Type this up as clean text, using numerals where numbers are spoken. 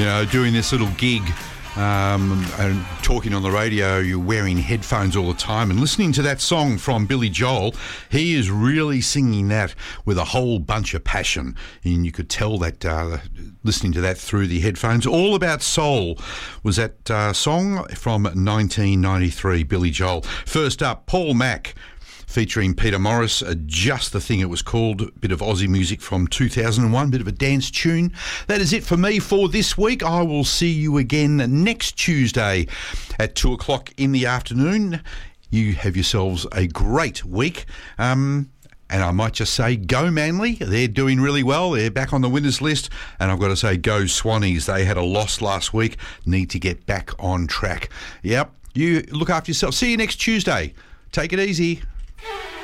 doing this little gig and talking on the radio, you're wearing headphones all the time and listening to that song from Billy Joel. He is really singing that with a whole bunch of passion, and you could tell that listening to that through the headphones. All About Soul was that song from 1993, Billy Joel. First up, Paul Mac featuring Peter Morris, Just the Thing it was called, a bit of Aussie music from 2001, bit of a dance tune. That is it for me for this week. I will see you again next Tuesday at 2 o'clock in the afternoon. You have yourselves a great week. And I might just say, go Manly. They're doing really well. They're back on the winners list. And I've got to say, go Swannies. They had a loss last week. Need to get back on track. Yep. You look after yourself. See you next Tuesday. Take it easy.